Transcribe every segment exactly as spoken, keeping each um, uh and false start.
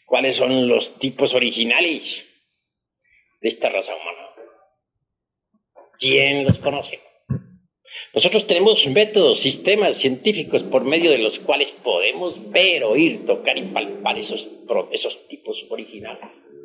¿Cuáles son los tipos originales de esta raza humana? ¿Quién los conoce? Nosotros tenemos métodos, sistemas científicos por medio de los cuales podemos ver, oír, tocar y palpar esos, esos tipos originales.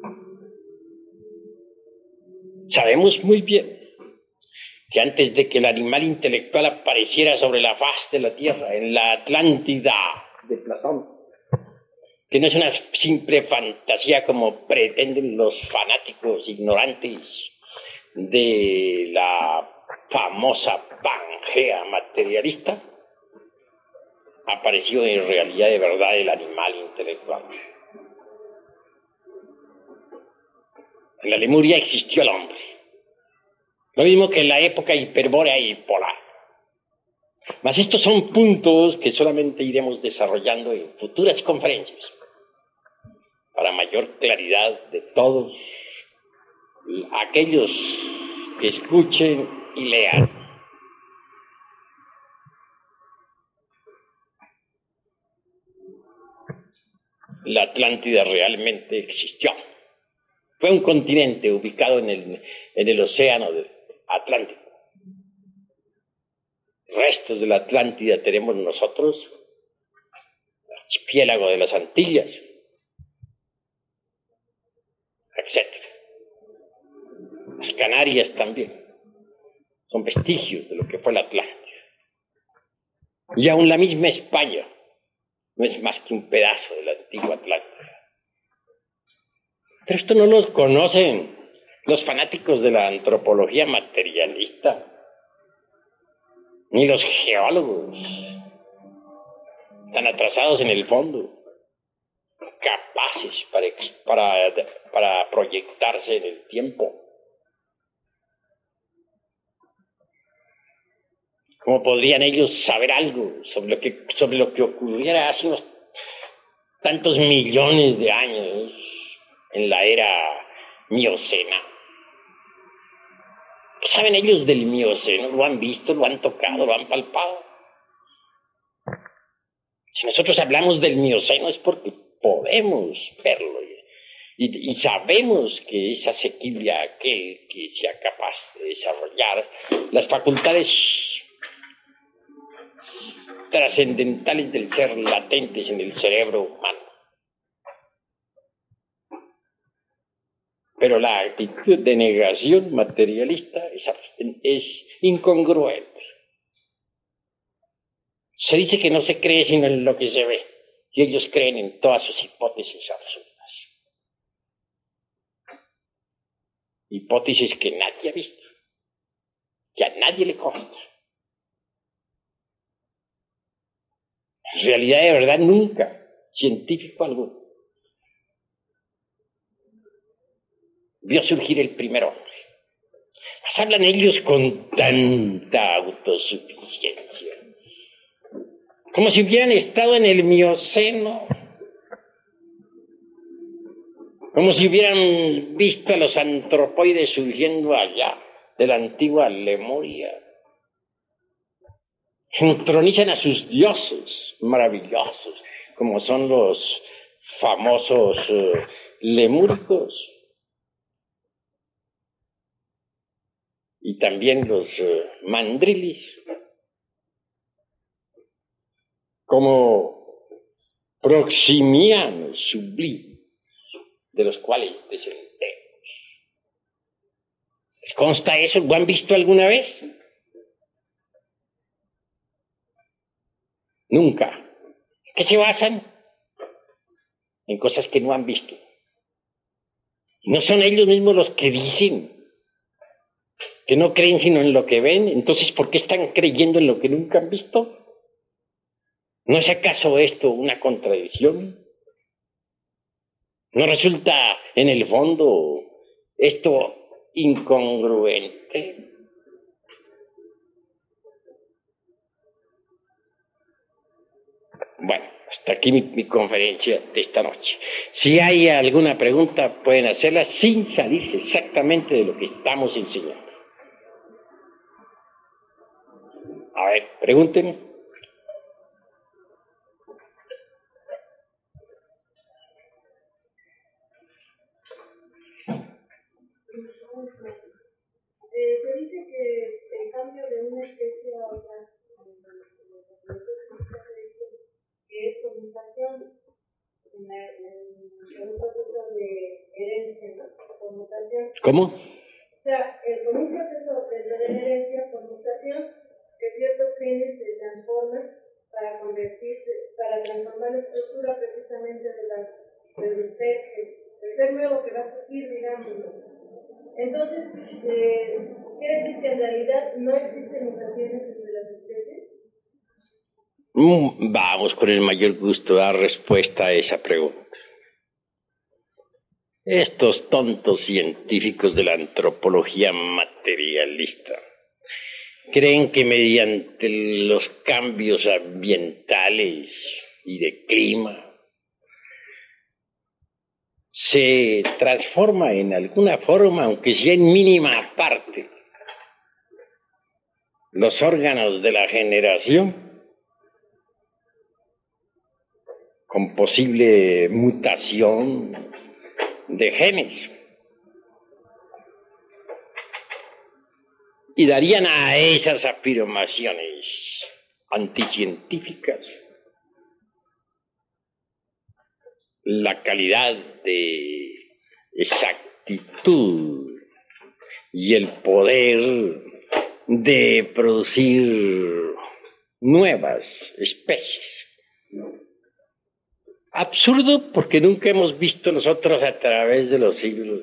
Sabemos muy bien que antes de que el animal intelectual apareciera sobre la faz de la Tierra, en la Atlántida de Platón, que no es una simple fantasía como pretenden los fanáticos ignorantes de la famosa Pangea materialista, apareció en realidad de verdad el animal intelectual. En la Lemuria existió el hombre, lo mismo que en la época hiperbórea y polar. Mas estos son puntos que solamente iremos desarrollando en futuras conferencias, para mayor claridad de todos aquellos que escuchen y lean. La Atlántida realmente existió. Fue un continente ubicado en el, en el océano Atlántico. Restos de la Atlántida tenemos nosotros, el archipiélago de las Antillas, etcétera. Las Canarias también son vestigios de lo que fue la Atlántida. Y aún la misma España no es más que un pedazo de la antigua Atlántida. Pero esto no lo conocen los fanáticos de la antropología materialista, ni los geólogos, tan atrasados en el fondo, capaces para, para, para proyectarse en el tiempo. ¿Cómo podrían ellos saber algo sobre lo que, sobre lo que ocurriera hace unos tantos millones de años en la era miocena? ¿Qué saben ellos del mioceno? ¿Lo han visto, lo han tocado, lo han palpado? Si nosotros hablamos del mioceno es porque podemos verlo y, y sabemos que es asequible a aquel que sea capaz de desarrollar las facultades trascendentales del ser latentes en el cerebro humano. Pero la actitud de negación materialista es, es incongruente. Se dice que no se cree sino en lo que se ve, y ellos creen en todas sus hipótesis absurdas. Hipótesis que nadie ha visto, que a nadie le consta. En realidad, de verdad, nunca, científico alguno, vio surgir el primer hombre. Mas hablan ellos con tanta autosuficiencia, como si hubieran estado en el mioceno, como si hubieran visto a los antropoides surgiendo allá, de la antigua Lemuria. Entronizan a sus dioses maravillosos, como son los famosos uh, lemúricos, y también los uh, mandrilis, como proximianos sublimes, de los cuales descendemos. ¿Les consta eso? ¿Lo han visto alguna vez? Nunca. ¿En qué se basan? En cosas que no han visto. ¿No son ellos mismos los que dicen que no creen sino en lo que ven? Entonces, ¿por qué están creyendo en lo que nunca han visto? ¿No es acaso esto una contradicción? ¿No resulta en el fondo esto incongruente? Bueno, hasta aquí mi, mi conferencia de esta noche. Si hay alguna pregunta, pueden hacerla sin salirse exactamente de lo que estamos enseñando. A ver, pregúntenme. en un proceso de herencia, ¿no? Por mutación. ¿Cómo? O sea, eh, con un proceso de, de herencia por mutación, que ciertos genes se transforman para convertirse, para transformar la estructura precisamente de la, del ser, del ser nuevo que va a surgir, digamos, ¿no? Entonces, eh, ¿quiere decir que en realidad no existen mutaciones entre las especies? Mm, Vamos con el mayor gusto a dar respuesta a esa pregunta. Estos tontos científicos de la antropología materialista creen que mediante los cambios ambientales y de clima se transforma en alguna forma, aunque sea en mínima parte, los órganos de la generación con posible mutación de genes. Y darían a esas afirmaciones anticientíficas la calidad de exactitud y el poder de producir nuevas especies. Absurdo porque nunca hemos visto nosotros a través de los siglos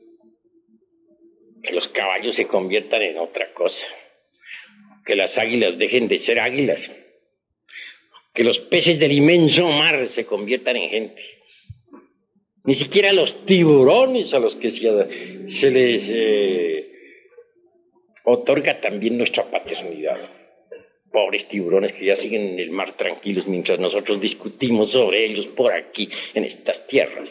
que los caballos se conviertan en otra cosa, que las águilas dejen de ser águilas, que los peces del inmenso mar se conviertan en gente. Ni siquiera los tiburones a los que se, se les eh, otorga también nuestra paternidad. Pobres tiburones que ya siguen en el mar tranquilos mientras nosotros discutimos sobre ellos por aquí, en estas tierras.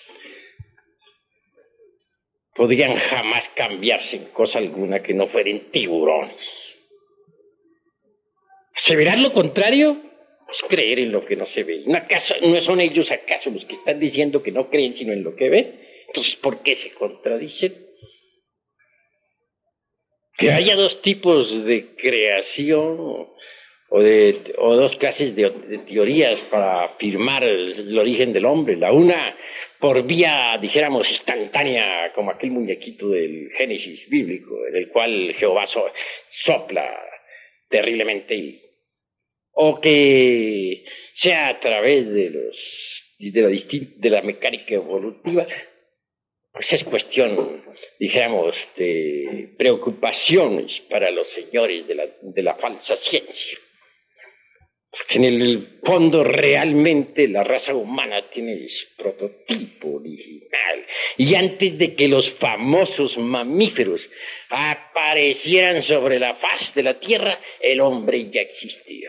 Podrían jamás cambiarse en cosa alguna que no fueran tiburones. ¿Aseverar lo contrario? Es creer en lo que no se ve. ¿No, acaso, ¿No son ellos acaso los que están diciendo que no creen sino en lo que ven? Entonces, ¿por qué se contradicen? Que haya dos tipos de creación o, de, o dos clases de, de teorías para afirmar el, el origen del hombre. La una por vía, dijéramos, instantánea, como aquel muñequito del Génesis bíblico, en el cual Jehová so, sopla terriblemente, y, o que sea a través de los de la, de la mecánica evolutiva. Pues es cuestión, dijéramos, de preocupaciones para los señores de la, de la falsa ciencia. Porque en el fondo realmente la raza humana tiene su prototipo original. Y antes de que los famosos mamíferos aparecieran sobre la faz de la Tierra, el hombre ya existía.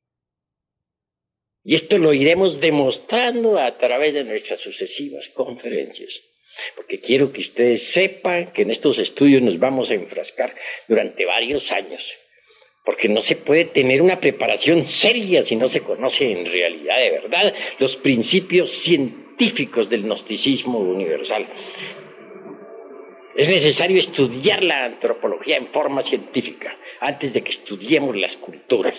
Y esto lo iremos demostrando a través de nuestras sucesivas conferencias. Porque quiero que ustedes sepan que en estos estudios nos vamos a enfrascar durante varios años. Porque no se puede tener una preparación seria si no se conoce en realidad de verdad los principios científicos del gnosticismo universal. Es necesario estudiar la antropología en forma científica antes de que estudiemos las culturas.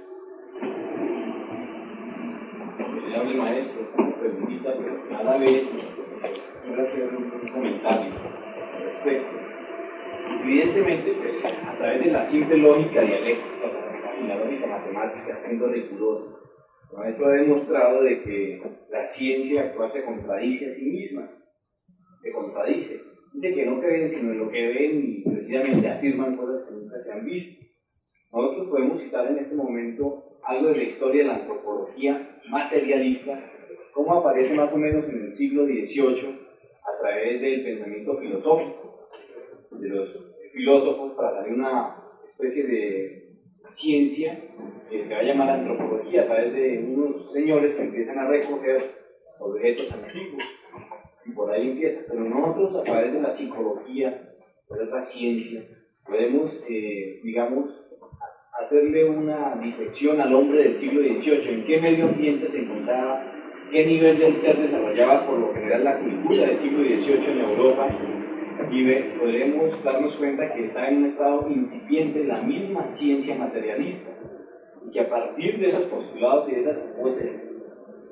Señor maestro, como preguntita, pero cada vez quiero hacer un comentario al respecto. Evidentemente, pues, a través de la simple lógica dialéctica y la lógica matemática, siendo rigurosa, el maestro ha demostrado de que la ciencia actual se contradice a sí misma, se contradice. Dice que no creen sino en lo que ven y precisamente afirman cosas que nunca se han visto. Nosotros podemos citar en este momento algo de la historia de la antropología materialista, cómo aparece más o menos en el siglo dieciocho a través del pensamiento filosófico, de los filósofos, para dar una especie de ciencia que se va a llamar antropología, a través de unos señores que empiezan a recoger objetos antiguos, y por ahí empieza. Pero nosotros, a través de la psicología, de otra ciencia, podemos, eh, digamos, hacerle una disección al hombre del siglo dieciocho, en qué medio ambiente se encontraba, qué nivel del ser desarrollaba por lo general la cultura del siglo dieciocho en Europa, y ve, podremos darnos cuenta que está en un estado incipiente la misma ciencia materialista, y que a partir de esos postulados y de esas hipótesis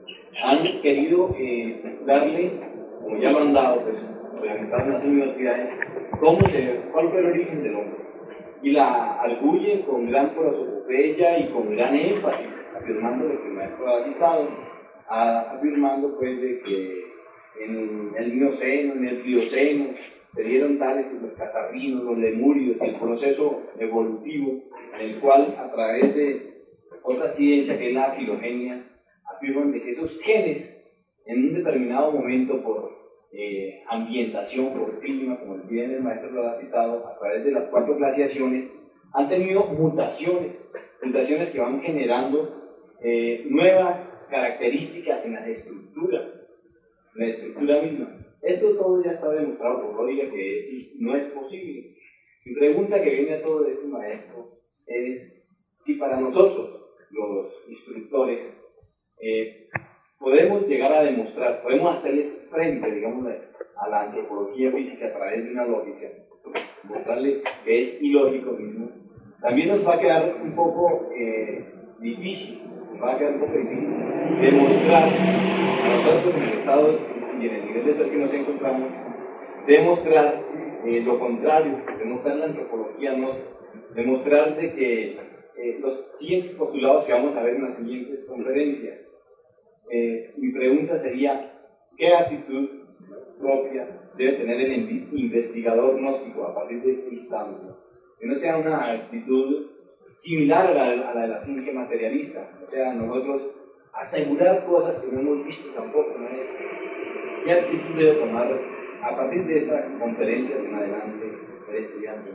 han querido eh, darle, como ya lo han dado, pues, organizaron las universidades, cómo se, cuál fue el origen del hombre. Y la arguyen con gran prosopopeya y con gran énfasis, afirmando lo que el maestro ha citado, afirmando pues de que en el Mioceno, en el Plioceno, se dieron tales los catarrinos, los lemurios, el proceso evolutivo, en el cual a través de otra ciencia que es la filogenia, afirman de que esos genes, en un determinado momento por eh, ambientación, por clima, como bien el maestro lo ha citado, a través de las cuatro glaciaciones, han tenido mutaciones, mutaciones que van generando eh, nuevas características en las estructuras, en la estructura misma. Esto todo ya está demostrado por lógica que no es posible. Mi pregunta que viene a todo este maestro es si para nosotros, los instructores, eh, podemos llegar a demostrar, podemos hacerle frente, digamos, a la antropología física a través de una lógica, mostrarle que es ilógico mismo, también nos va a quedar un poco eh, difícil, nos va a quedar un poco difícil demostrar a nosotros en el estado y en el nivel de ser que nos encontramos, demostrar eh, lo contrario, demostrar la antropología, no, demostrar de que eh, los siguientes postulados que vamos a ver en las siguientes conferencias. Eh, mi pregunta sería, ¿qué actitud propia debe tener el investigador gnóstico a partir de este instante? Que no sea una actitud similar a la, a la de la ciencia materialista, o sea, nosotros asegurar cosas que no hemos visto tampoco, ¿no? ¿Qué actitud debe tomar a partir de esta conferencia en adelante el estudiante?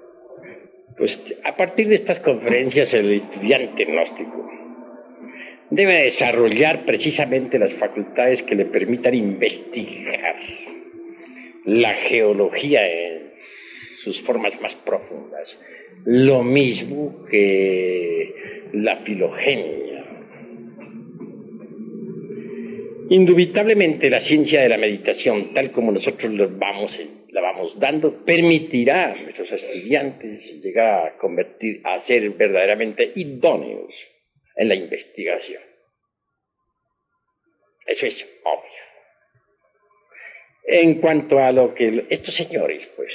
Pues a partir de estas conferencias el estudiante gnóstico debe desarrollar precisamente las facultades que le permitan investigar la geología en sus formas más profundas, lo mismo que la filogenia. Indubitablemente la ciencia de la meditación, tal como nosotros la vamos, la vamos dando, permitirá a nuestros estudiantes llegar a convertir, a ser verdaderamente idóneos en la investigación. Eso es obvio. En cuanto a lo que estos señores, pues,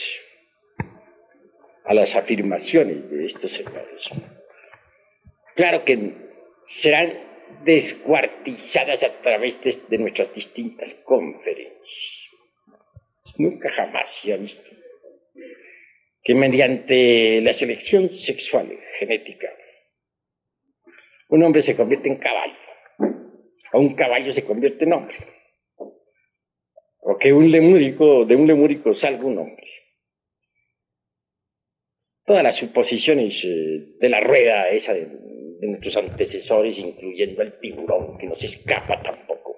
a las afirmaciones de estos señores, claro que serán descuartizadas a través de, de nuestras distintas conferencias. Nunca jamás se ha visto que mediante la selección sexual genética un hombre se convierte en caballo, o un caballo se convierte en hombre, o que un lemúrico, de un lemúrico salga un hombre. Todas las suposiciones eh, de la rueda esa de, de nuestros antecesores, incluyendo el tiburón, que no se escapa tampoco,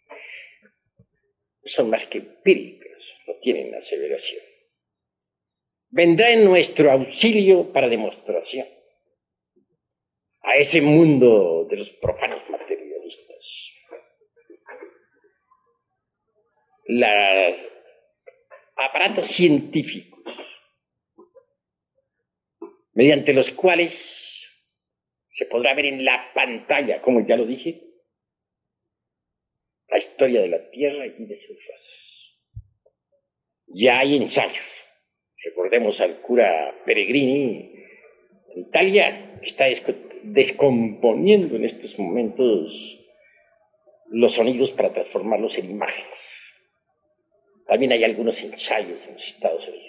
son más que empíricas, no tienen aseveración. Vendrá en nuestro auxilio para demostración a ese mundo de los profanos materialistas. Los aparatos científicos mediante los cuales se podrá ver en la pantalla, como ya lo dije, la historia de la Tierra y de sus razas. Ya hay ensayos. Recordemos al cura Peregrini en Italia, que está descomponiendo en estos momentos los sonidos para transformarlos en imágenes. También hay algunos ensayos en los Estados Unidos.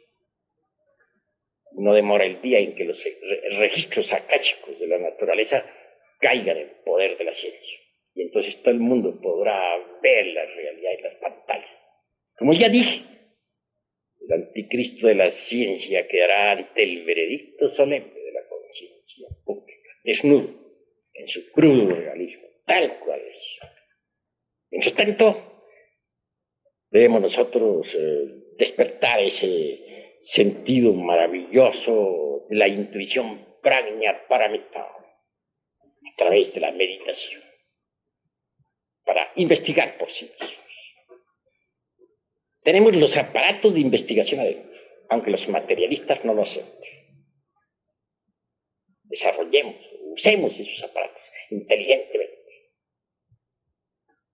No demora el día en que los registros akáshicos de la naturaleza caigan en poder de la ciencia. Y entonces todo el mundo podrá ver la realidad en las pantallas. Como ya dije, el anticristo de la ciencia quedará ante el veredicto solemne de la conciencia pública, desnudo, en su crudo realismo, tal cual es. Mientras tanto, debemos nosotros eh, despertar ese sentido maravilloso de la intuición prajna paramita a través de la meditación para investigar por sí mismos. Tenemos los aparatos de investigación adentro, aunque los materialistas no lo acepten. Desarrollemos, usemos esos aparatos inteligentemente.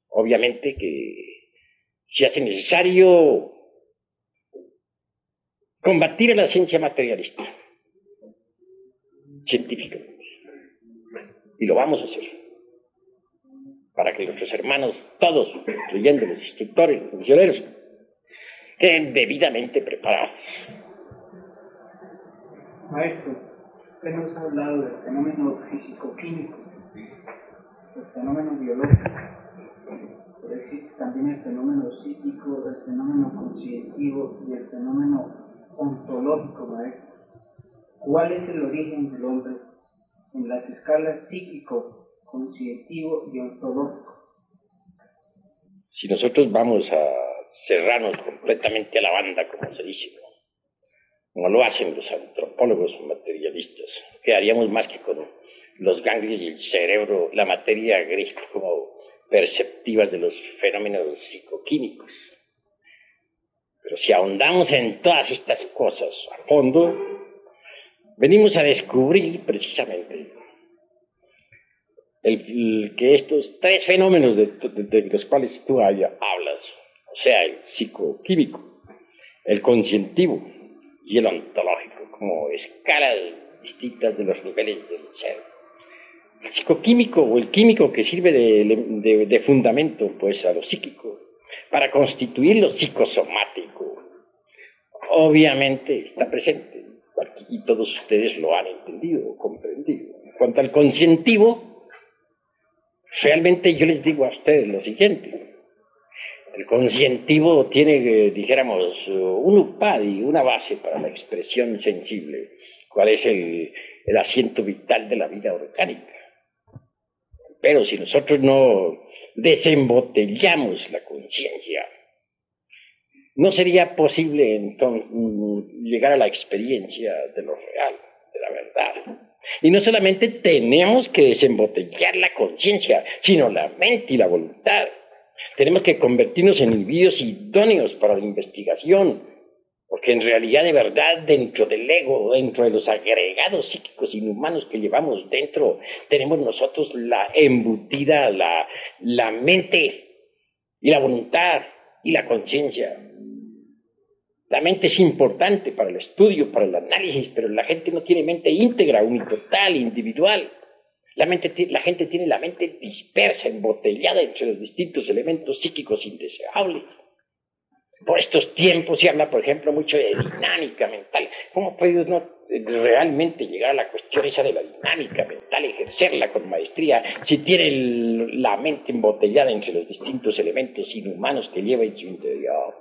obviamente que se hace necesario combatir a la ciencia materialista, científicamente. Y lo vamos a hacer, para que nuestros hermanos, todos, incluyendo los instructores, los funcionarios, queden debidamente preparados. Maestro, usted nos ha hablado del fenómeno físico-químico, del fenómeno biológico, pero existe también el fenómeno psíquico, el fenómeno conscientivo y el fenómeno ontológico, maestro. ¿Cuál es el origen del hombre en las escalas psíquico, conscientivo y ontológico? Si nosotros vamos a cerrarnos completamente a la banda, como se dice, ¿no? Como lo hacen los antropólogos materialistas, quedaríamos más que con los ganglios y el cerebro, la materia gris como perceptivas de los fenómenos psicoquímicos. Pero si ahondamos en todas estas cosas a fondo, venimos a descubrir precisamente el, el, que estos tres fenómenos de, de, de los cuales tú hablas, o sea, el psicoquímico, el conscientivo y el ontológico, como escalas distintas de los niveles del ser. El psicoquímico o el químico que sirve de, de, de fundamento pues a lo psíquico para constituir lo psicosomático, obviamente está presente y todos ustedes lo han entendido o comprendido. En cuanto al conscientivo, realmente yo les digo a ustedes lo siguiente. El conscientivo tiene, dijéramos, un upadi, una base para la expresión sensible, cuál es el, el asiento vital de la vida orgánica. Pero si nosotros no desembotellamos la conciencia, no sería posible entonces llegar a la experiencia de lo real, de la verdad. Y no solamente tenemos que desembotellar la conciencia, sino la mente y la voluntad. Tenemos que convertirnos en individuos idóneos para la investigación, porque en realidad, de verdad, dentro del ego, dentro de los agregados psíquicos inhumanos que llevamos dentro, tenemos nosotros la embutida, la, la mente y la voluntad y la conciencia. La mente es importante para el estudio, para el análisis, pero la gente no tiene mente íntegra, unitotal, individual. La, mente, la gente tiene la mente dispersa, embotellada entre los distintos elementos psíquicos indeseables. Por estos tiempos se habla, por ejemplo, mucho de dinámica mental. ¿Cómo puede uno realmente llegar a la cuestión esa de la dinámica mental, ejercerla con maestría, si tiene el, la mente embotellada entre los distintos elementos inhumanos que lleva en su interior?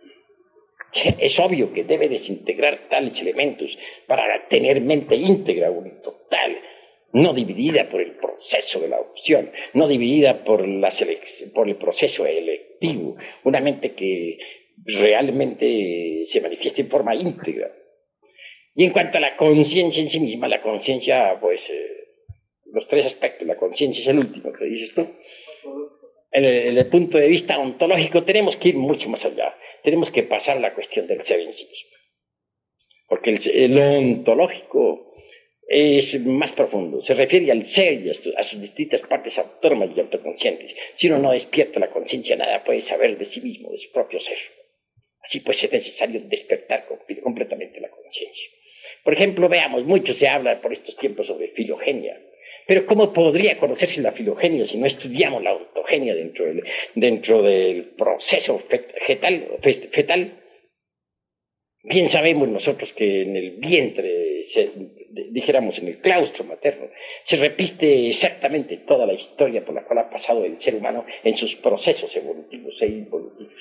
Es obvio que debe desintegrar tales elementos para tener mente íntegra, total, no dividida por el proceso de la opción, no dividida por, la selec- por el proceso electivo, una mente que realmente se manifiesta en forma íntegra. Y en cuanto a la conciencia en sí misma, la conciencia, pues, eh, los tres aspectos, la conciencia es el último que dices tú. Desde el punto de vista ontológico tenemos que ir mucho más allá, tenemos que pasar a la cuestión del ser en sí mismo. Porque el, el ontológico es más profundo, se refiere al ser y a, su, a sus distintas partes autónomas y autoconscientes. Si uno no despierta la conciencia, nada puede saber de sí mismo, de su propio ser. Así pues es necesario despertar completamente la conciencia. Por ejemplo, veamos, mucho se habla por estos tiempos sobre filogenia. Pero ¿cómo podría conocerse la filogenia si no estudiamos la ontogenia dentro del, dentro del proceso fetal, fetal? Bien sabemos nosotros que en el vientre, se, dijéramos en el claustro materno, se repite exactamente toda la historia por la cual ha pasado el ser humano en sus procesos evolutivos e involutivos.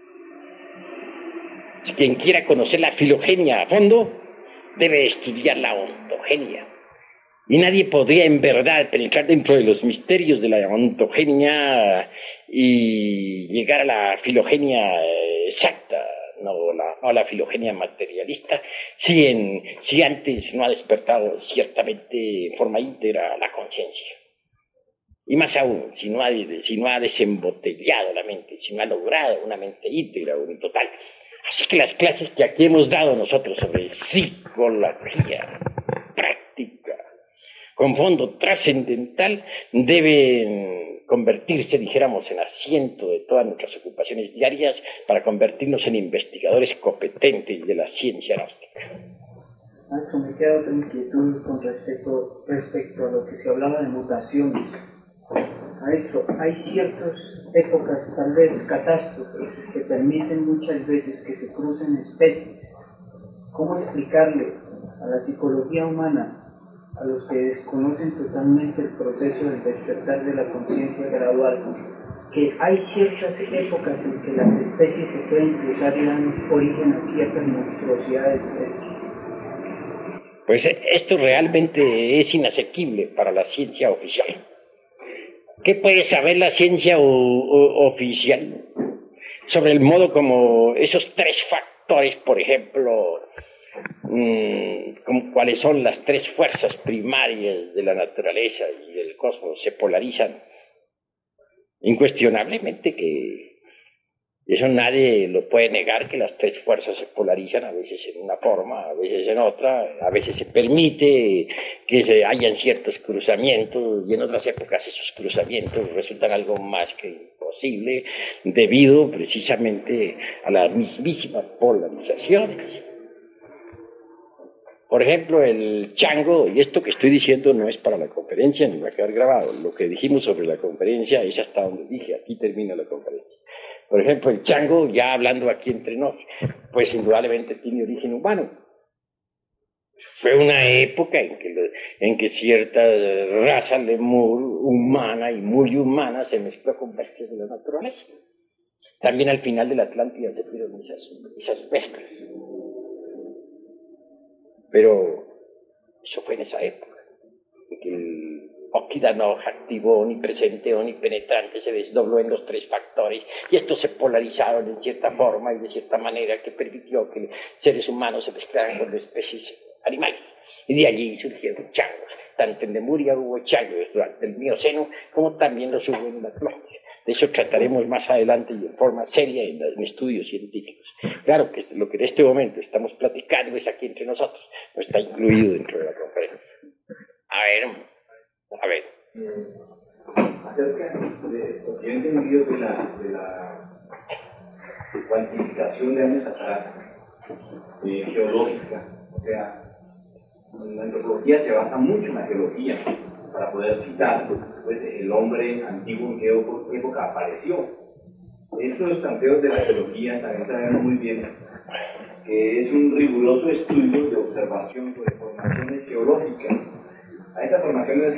Si quien quiera conocer la filogenia a fondo, debe estudiar la ontogenia. Y nadie podría en verdad penetrar dentro de los misterios de la ontogenia y llegar a la filogenia exacta, no la, no la filogenia materialista, si, en, si antes no ha despertado ciertamente en forma íntegra la conciencia. Y más aún, si no, ha, si no ha desembotellado la mente, si no ha logrado una mente íntegra o total. Así que las clases que aquí hemos dado nosotros sobre psicología práctica, con fondo trascendental deben convertirse, dijéramos, en asiento de todas nuestras ocupaciones diarias para convertirnos en investigadores competentes de la ciencia gnóstica. Maestro, me queda otra inquietud con respecto, respecto a lo que se hablaba de mutaciones. Maestro, hay ciertas épocas, tal vez catástrofes, que permiten muchas veces que se crucen especies. ¿Cómo explicarle a la psicología humana, a los que desconocen totalmente el proceso del despertar de la conciencia gradual, que hay ciertas épocas en que las especies se pueden cruzar y dan origen a ciertas monstruosidades? Pues esto realmente es inasequible para la ciencia oficial. ¿Qué puede saber la ciencia o, o, oficial sobre el modo como esos tres factores, por ejemplo, mmm, como cuáles son las tres fuerzas primarias de la naturaleza y del cosmos, se polarizan? Incuestionablemente que eso nadie lo puede negar, que las tres fuerzas se polarizan, a veces en una forma, a veces en otra, a veces se permite que se hayan ciertos cruzamientos y en otras épocas esos cruzamientos resultan algo más que imposible debido precisamente a las mismísimas polarizaciones. Por ejemplo, el chango, y esto que estoy diciendo no es para la conferencia ni va a quedar grabado, lo que dijimos sobre la conferencia es hasta donde dije, aquí termina la conferencia. Por ejemplo, el chango, ya hablando aquí entre nos, pues indudablemente tiene origen humano. Fue una época en que, en que cierta raza lemur humana y muy humana se mezcló con bestias de la naturaleza. También al final de la Atlántida se vieron esas, esas mezclas. Pero eso fue en esa época, en que el Oquidano activo, omnipresente, omnipenetrante, se desdobló en los tres factores y estos se polarizaron en cierta forma y de cierta manera que permitió que seres humanos se mezclaran con especies animales. Y de allí surgieron changos. Tanto en Lemuria hubo changos durante el Mioceno como también los hubo en la Atlántida. De eso trataremos más adelante y en forma seria en, en estudios científicos. Claro que lo que en este momento estamos platicando es aquí entre nosotros, no está incluido dentro de la conferencia. A ver... A ver. Acerca de lo que yo he entendido de la, de la cuantificación de años atrás, eh, geológica, o sea, la antropología se basa mucho en la geología para poder citar pues, el hombre antiguo en qué época apareció. Estos tanteos de la geología también sabemos muy bien que es un riguroso estudio de observación sobre formaciones geológicas. A estas formaciones